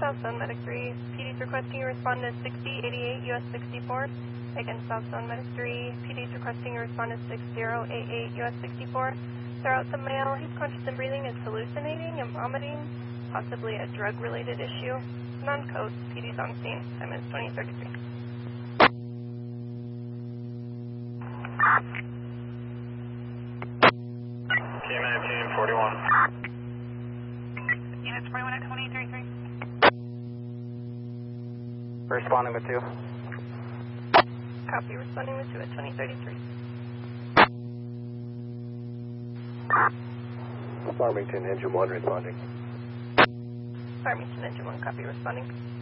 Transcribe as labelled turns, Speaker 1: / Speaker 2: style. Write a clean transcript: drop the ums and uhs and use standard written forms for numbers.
Speaker 1: Southzone Medic 3. PD's requesting you respond to 6088 US 64. Again, Southzone Medic 3. PD's requesting you respond to 6088 US 64. Throughout the male, he's conscious and breathing, is hallucinating and vomiting, possibly a drug-related issue. Non-code, PD's on scene. Time is 2033.
Speaker 2: Team 41.
Speaker 1: Units 41 at 2033.
Speaker 2: Responding with 2.
Speaker 1: Copy, responding with 2 at 2033.
Speaker 3: Farmington, engine 1 responding.
Speaker 1: Farmington, engine 1, copy, responding.